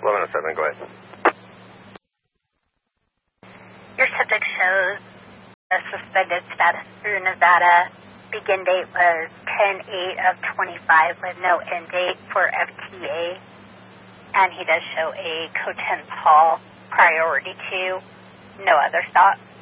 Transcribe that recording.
1107, go ahead. Your subject shows a suspended status through Nevada. Begin date was 10/8 of 25 with no end date for FTA. And he does show a Coten's Hall priority 2, no other stop.